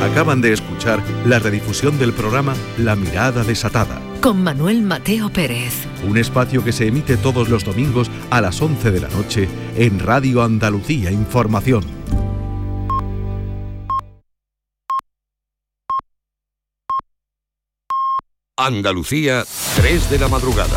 Acaban de escuchar la redifusión del programa La Mirada Desatada, con Manuel Mateo Pérez. Un espacio que se emite todos los domingos a las 11 de la noche en Radio Andalucía Información. Andalucía, 3 de la madrugada.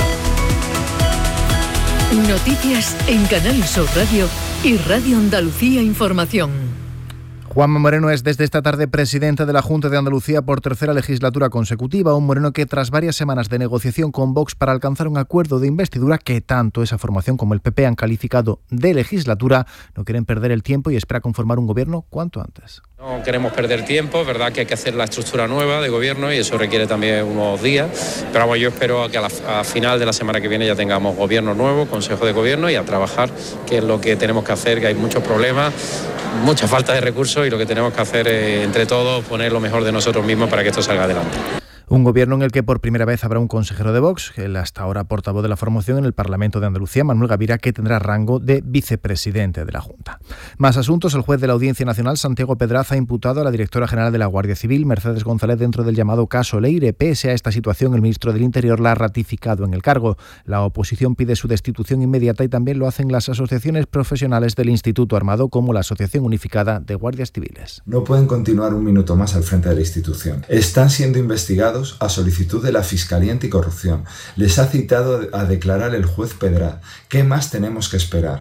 Noticias en Canal Sur Radio y Radio Andalucía Información. Juanma Moreno es desde esta tarde presidente de la Junta de Andalucía por tercera legislatura consecutiva. Un Moreno que tras varias semanas de negociación con Vox para alcanzar un acuerdo de investidura que tanto esa formación como el PP han calificado de legislatura, no quieren perder el tiempo y espera conformar un gobierno cuanto antes. No queremos perder tiempo, es verdad que hay que hacer la estructura nueva de gobierno y eso requiere también unos días, pero bueno, yo espero que a final de la semana que viene ya tengamos gobierno nuevo, consejo de gobierno y a trabajar, que es lo que tenemos que hacer, que hay muchos problemas, mucha falta de recursos y lo que tenemos que hacer entre todos poner lo mejor de nosotros mismos para que esto salga adelante. Un gobierno en el que por primera vez habrá un consejero de Vox, el hasta ahora portavoz de la formación en el Parlamento de Andalucía, Manuel Gavira, que tendrá rango de vicepresidente de la Junta. Más asuntos. El juez de la Audiencia Nacional, Santiago Pedraza, ha imputado a la directora general de la Guardia Civil, Mercedes González, dentro del llamado caso Leire. Pese a esta situación, el ministro del Interior la ha ratificado en el cargo. La oposición pide su destitución inmediata y también lo hacen las asociaciones profesionales del Instituto Armado, como la Asociación Unificada de Guardias Civiles. No pueden continuar un minuto más al frente de la institución. Están siendo investigados a solicitud de la Fiscalía Anticorrupción. Les ha citado a declarar el juez Pedraz. ¿Qué más tenemos que esperar?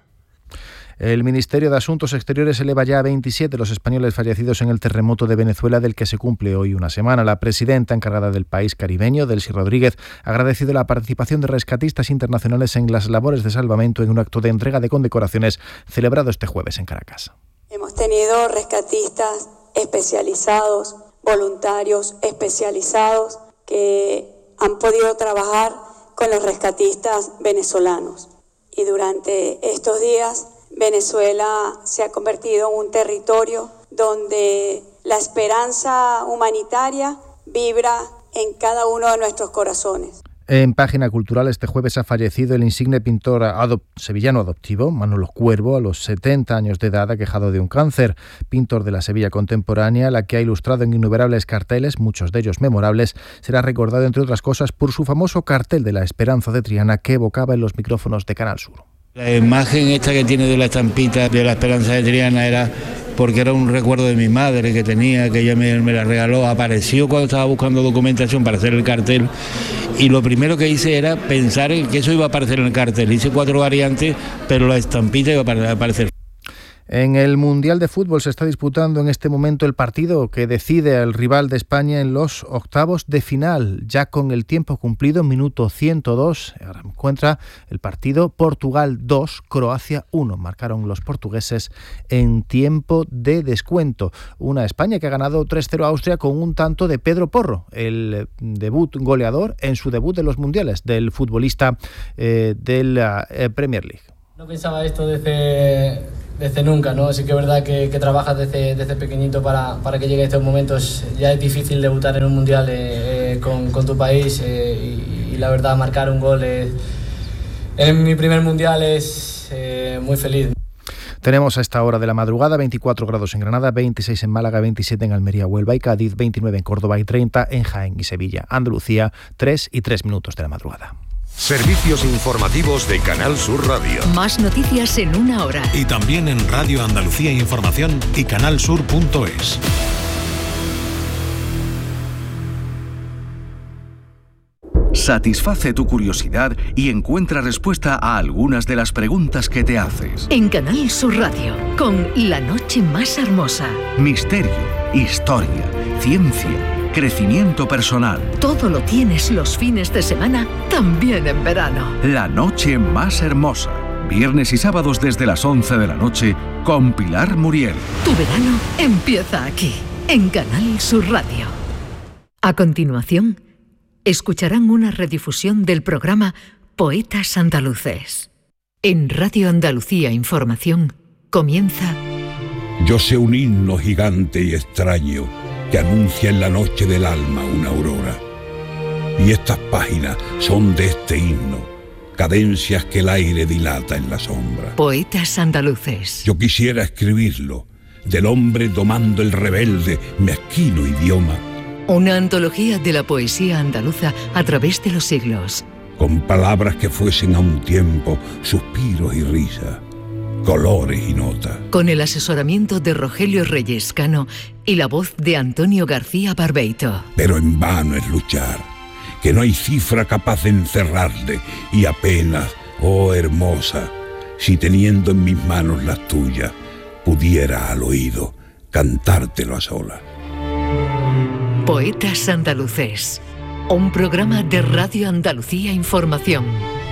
El Ministerio de Asuntos Exteriores eleva ya a 27 los españoles fallecidos en el terremoto de Venezuela, del que se cumple hoy una semana. La presidenta encargada del país caribeño, Delcy Rodríguez, ha agradecido la participación de rescatistas internacionales en las labores de salvamento en un acto de entrega de condecoraciones celebrado este jueves en Caracas. Hemos tenido rescatistas especializados, voluntarios especializados que han podido trabajar con los rescatistas venezolanos. Y durante estos días, Venezuela se ha convertido en un territorio donde la esperanza humanitaria vibra en cada uno de nuestros corazones. En Página Cultural, este jueves ha fallecido el insigne pintor sevillano adoptivo, Manolo Cuervo, a los 70 años de edad, aquejado de un cáncer. Pintor de la Sevilla contemporánea, la que ha ilustrado en innumerables carteles, muchos de ellos memorables, será recordado, entre otras cosas, por su famoso cartel de la Esperanza de Triana que evocaba en los micrófonos de Canal Sur. La imagen esta que tiene de la estampita de la Esperanza de Triana era porque era un recuerdo de mi madre que tenía, que ella me la regaló. Apareció cuando estaba buscando documentación para hacer el cartel y lo primero que hice era pensar en que eso iba a aparecer en el cartel. Hice 4 variantes, pero la estampita iba a aparecer. En el Mundial de Fútbol se está disputando en este momento el partido que decide al rival de España en los octavos de final. Ya con el tiempo cumplido, minuto 102, ahora encuentra el partido Portugal 2, Croacia 1. Marcaron los portugueses en tiempo de descuento. Una España que ha ganado 3-0 a Austria con un tanto de Pedro Porro, el debut goleador en su debut de los mundiales del futbolista de la Premier League. No pensaba esto desde nunca, ¿no? Sí que es verdad que trabajas desde pequeñito para que lleguen estos momentos. Ya es difícil debutar en un mundial con tu país y la verdad marcar un gol en mi primer mundial es muy feliz. Tenemos a esta hora de la madrugada 24 grados en Granada, 26 en Málaga, 27 en Almería, Huelva y Cádiz, 29 en Córdoba y 30 en Jaén y Sevilla. Andalucía, 3 y 3 minutos de la madrugada. Servicios informativos de Canal Sur Radio. Más noticias en una hora. Y también en Radio Andalucía Información y canalsur.es. Satisface tu curiosidad y encuentra respuesta a algunas de las preguntas que te haces. En Canal Sur Radio, con La Noche Más Hermosa. Misterio, historia, ciencia, crecimiento personal. Todo lo tienes los fines de semana, también en verano. La Noche Más Hermosa. Viernes y sábados desde las 11 de la noche con Pilar Muriel. Tu verano empieza aquí, en Canal Sur Radio. A continuación, escucharán una redifusión del programa Poetas Andaluces. En Radio Andalucía Información comienza... Yo sé un himno gigante y extraño que anuncia en la noche del alma una aurora. Y estas páginas son de este himno, cadencias que el aire dilata en la sombra. Poetas Andaluces. Yo quisiera escribirlo, del hombre domando el rebelde, mezquino idioma. Una antología de la poesía andaluza a través de los siglos. Con palabras que fuesen a un tiempo suspiros y risas, colores y notas. Con el asesoramiento de Rogelio Reyes Cano y la voz de Antonio García Barbeito. Pero en vano es luchar, que no hay cifra capaz de encerrarle, y apenas, oh hermosa, si teniendo en mis manos las tuyas, pudiera al oído cantártelo a solas. Poetas Andaluces, un programa de Radio Andalucía Información.